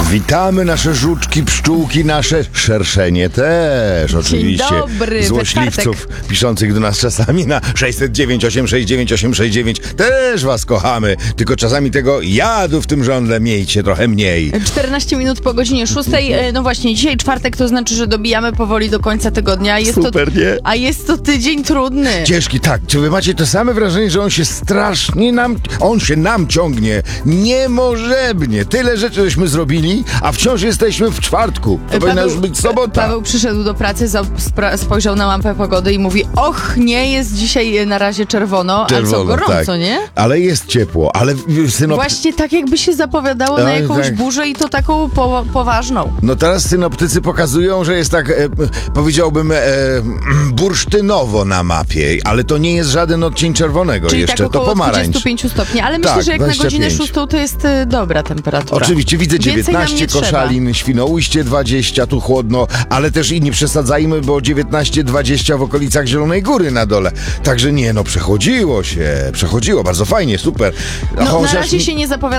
Witamy nasze żuczki, pszczółki, nasze szerszenie też oczywiście. Dzień dobry, Złośliwców piszących do nas czasami na 609 869 869. Też was kochamy, tylko czasami tego jadu w tym żądle miejcie trochę mniej. 14 minut po godzinie 6. No właśnie, dzisiaj czwartek, to znaczy, że dobijamy powoli do końca tygodnia. Super, nie? A jest to tydzień trudny. Ciężki, tak. Czy wy macie to same wrażenie, że on się strasznie nam ciągnie niemożebnie. Tyle rzeczy żeśmy zrobili, a wciąż jesteśmy w czwartku. To powinna już być sobota. Paweł przyszedł do pracy, spojrzał na mapę pogody i mówi: och, nie jest dzisiaj na razie czerwono, ale co, gorąco, tak. nie? Ale jest ciepło, ale Właśnie tak jakby się zapowiadało na jakąś tak. burzę i to taką poważną. No teraz synoptycy pokazują, że jest tak, powiedziałbym, bursztynowo na mapie, ale to nie jest żaden odcień czerwonego. Czyli jeszcze tak około to pomarańcz. 25 stopni, ale myślę, Tak, że jak 25. na godzinę 6 to jest dobra temperatura. Oczywiście widzę Więcej nam 19 nie trzeba. Koszalin, Świnoujście 20, tu chłodno, ale też i nie przesadzajmy, bo 19-20 w okolicach Zielonej Góry na dole. Także nie, no przechodziło, bardzo fajnie, super. No, na Chociaż razie się nie zapowiada